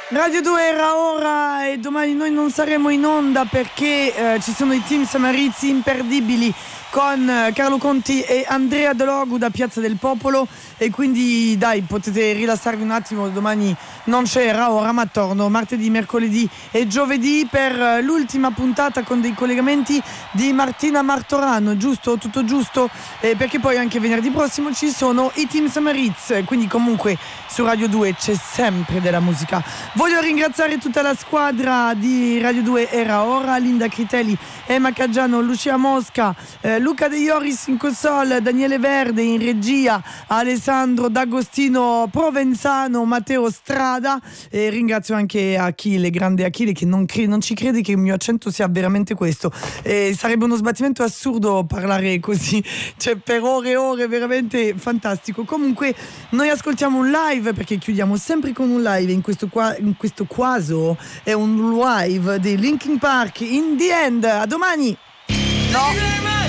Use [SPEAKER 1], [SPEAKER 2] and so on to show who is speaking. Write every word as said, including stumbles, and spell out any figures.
[SPEAKER 1] Radio due era ora e domani noi non saremo in onda perché eh, ci sono i team Samarizzi imperdibili con eh, Carlo Conti e Andrea De Logu da Piazza del Popolo, e quindi dai, potete rilassarvi un attimo, domani non c'era ora ma torno martedì, mercoledì e giovedì per eh, l'ultima puntata con dei collegamenti di Martina Martorano, giusto? Tutto giusto? Eh, perché poi anche venerdì prossimo ci sono i team Samarizzi, quindi comunque su Radio due c'è sempre della musica. Voglio ringraziare tutta la squadra di Radio due era ora, Linda Critelli, Emma Caggiano, Lucia Mosca, eh, Luca De Ioris in console, Daniele Verde in regia, Alessandro D'Agostino Provenzano, Matteo Strada, e ringrazio anche Achille, grande Achille, che non, cre- non ci crede che il mio accento sia veramente questo. Eh, sarebbe uno sbattimento assurdo parlare così, cioè per ore e ore, veramente fantastico. Comunque noi ascoltiamo un live, perché chiudiamo sempre con un live, in questo, qua, in questo caso è un live dei Linkin Park, In The End. A domani. No.